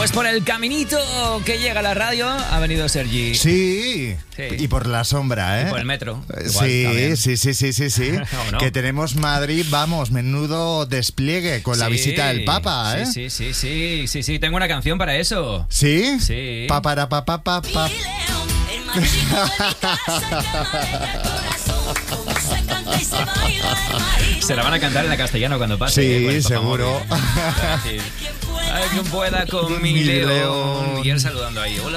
Pues por el caminito que llega a la radio ha venido Sergi. Sí. Y por la sombra, ¿eh? Y por el metro. Sí. No. Que tenemos Madrid, vamos, menudo despliegue con la visita del Papa, ¿eh? Sí. Tengo una canción para eso. ¿Sí? Sí. Pa. Se la van a cantar en la castellano cuando pase. Sí, seguro. Alguien pueda con mi león. Y él saludando ahí. Hola.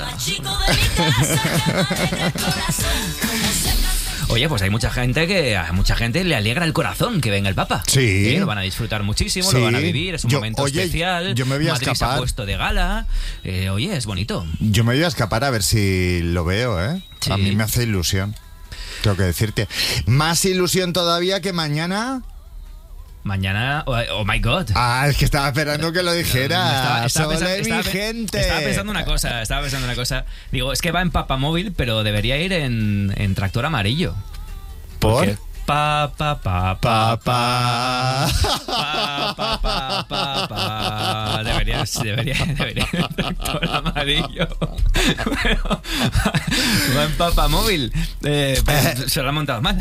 Oye, pues hay mucha gente que a mucha gente le alegra el corazón que venga el Papa. Sí. Lo van a disfrutar muchísimo, lo van a vivir, es un momento especial. Yo me voy a Madrid escapar. se ha puesto de gala. Oye, es bonito. Yo me voy a escapar a ver si lo veo, ¿eh? Sí. A mí me hace ilusión. Tengo que decirte. Más ilusión todavía que mañana. Mañana, oh my God. Ah, es que estaba esperando que lo dijera. Estaba gente. Estaba pensando una cosa. Digo, es que va en papamóvil, pero debería ir en tractor amarillo. ¿Por? Porque pa. Debería en tractor amarillo. Bueno, va en papamóvil. Se lo ha montado mal.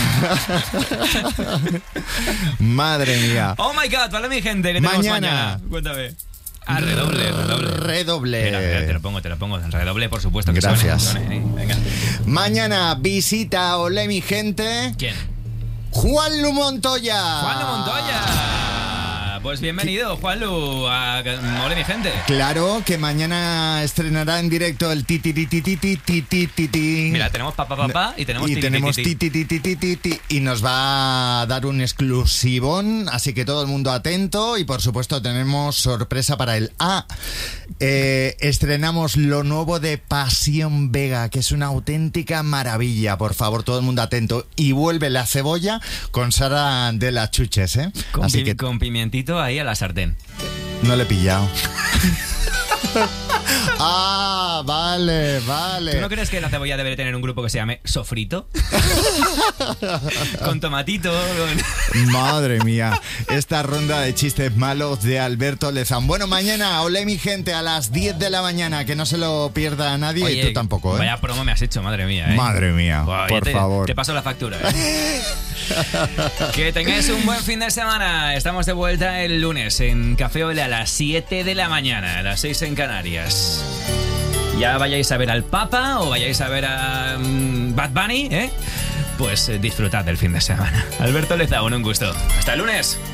Madre mía. Oh my God, vale mi gente, ¿qué tenemos mañana? Cuéntame. Redoble. Mira, te lo pongo. Redoble, por supuesto que Gracias. suene. Venga. Mañana visita Olé mi gente. ¿Quién? Juanlu Montoya. Juanlu Montoya. Pues bienvenido, Juanlu, a Olé mi gente. Claro, que mañana estrenará en directo el ti. Mira, tenemos papá y tenemos ti. Y nos va a dar un exclusivón, así que todo el mundo atento. Y por supuesto tenemos sorpresa para el estrenamos lo nuevo de Pasión Vega, que es una auténtica maravilla. Por favor, todo el mundo atento. Y vuelve La Cebolla con Sara de las Chuches, ¿eh? Así que con pimientito ahí a la sartén. No le he pillado. Vale. ¿Tú no crees que La Cebolla debería tener un grupo que se llame Sofrito? Con tomatito. Madre mía, esta ronda de chistes malos de Alberto Lezán. Bueno, mañana, olé mi gente, a las 10 de la mañana, que no se lo pierda a nadie. Oye, y tú tampoco, ¿eh? Vaya promo me has hecho, madre mía, ¿eh? Madre mía, por favor. Te paso la factura, ¿eh? Que tengáis un buen fin de semana. Estamos de vuelta el lunes en Café Olé a las 7 de la mañana, a las 6 en Canarias. Ya vayáis a ver al Papa o vayáis a ver a Bad Bunny, ¿eh? Pues disfrutad del fin de semana. Alberto Lezaun, un gusto. Hasta el lunes.